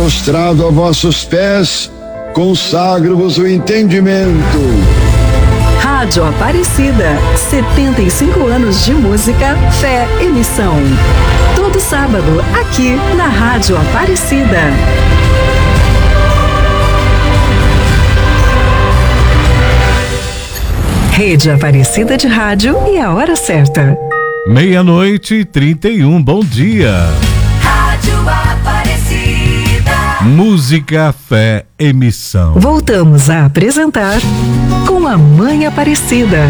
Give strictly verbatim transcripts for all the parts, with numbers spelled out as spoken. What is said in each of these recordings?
prostrado a vossos pés, consagro-vos o entendimento. Rádio Aparecida, setenta e cinco anos de música, fé e missão. Todo sábado, aqui na Rádio Aparecida. Rede Aparecida de Rádio e a hora certa. Meia-noite e trinta e um, bom dia. Rádio Aparecida. Música, fé e missão. Voltamos a apresentar Com a Mãe Aparecida.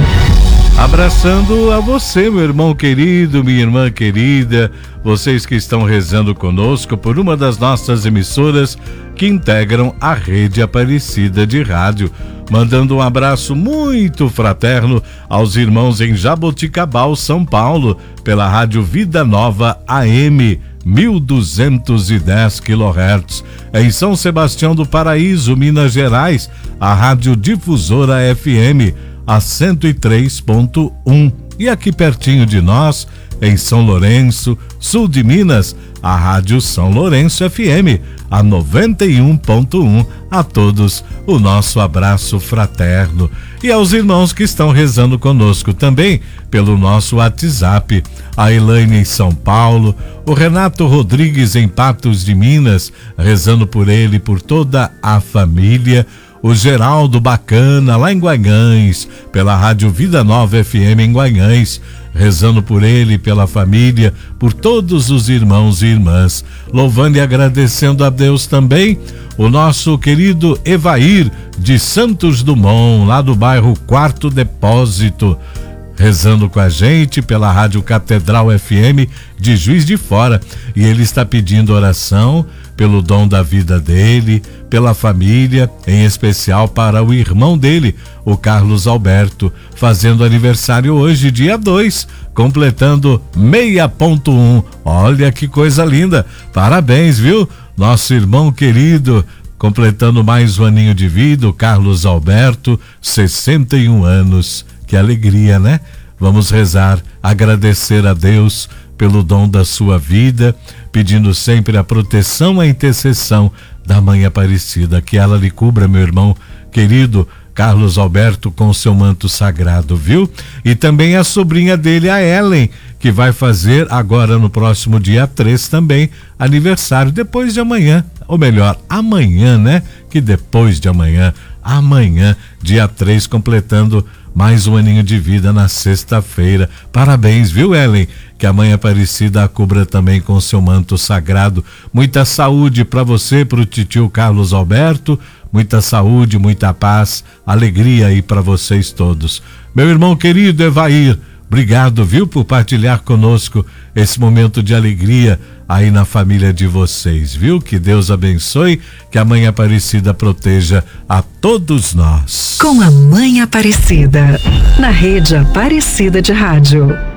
Abraçando a você, meu irmão querido, minha irmã querida, vocês que estão rezando conosco por uma das nossas emissoras que integram a Rede Aparecida de Rádio. Mandando um abraço muito fraterno aos irmãos em Jaboticabal, São Paulo, pela Rádio Vida Nova A M mil duzentos e dez quilohertz. Em São Sebastião do Paraíso, Minas Gerais, a Rádio Difusora F M a cento e três ponto um. E aqui pertinho de nós, em São Lourenço, sul de Minas, a Rádio São Lourenço F M a noventa e um ponto um. A todos o nosso abraço fraterno. E aos irmãos que estão rezando conosco também pelo nosso WhatsApp, a Elaine em São Paulo, o Renato Rodrigues em Patos de Minas, rezando por ele e por toda a família, o Geraldo Bacana lá em Guanhães, pela Rádio Vida Nova F M em Guanhães, rezando por ele, pela família, por todos os irmãos e irmãs, louvando e agradecendo a Deus também, o nosso querido Evair de Santos Dumont, lá do bairro Quarto Depósito, rezando com a gente pela Rádio Catedral F M de Juiz de Fora, e ele está pedindo oração pelo dom da vida dele, pela família, em especial para o irmão dele, o Carlos Alberto, fazendo aniversário hoje, dia dois, completando seis ponto um. Olha que coisa linda, parabéns, viu? Nosso irmão querido, completando mais um aninho de vida, o Carlos Alberto, sessenta e um anos. Que alegria, né? Vamos rezar, agradecer a Deus pelo dom da sua vida, pedindo sempre a proteção, a intercessão da Mãe Aparecida, que ela lhe cubra, meu irmão querido Carlos Alberto, com seu manto sagrado, viu? E também a sobrinha dele, a Ellen, que vai fazer agora no próximo dia três também aniversário, depois de amanhã, ou melhor, amanhã, né? Que depois de amanhã, amanhã, dia três, completando mais um aninho de vida na sexta-feira. Parabéns, viu, Ellen? Que a Mãe Aparecida a cubra também com seu manto sagrado. Muita saúde para você, para o titio Carlos Alberto, muita saúde, muita paz, alegria aí para vocês todos. Meu irmão querido Evair, obrigado, viu, por partilhar conosco esse momento de alegria aí na família de vocês, viu? Que Deus abençoe, que a Mãe Aparecida proteja a todos nós. Com a Mãe Aparecida, na Rede Aparecida de Rádio.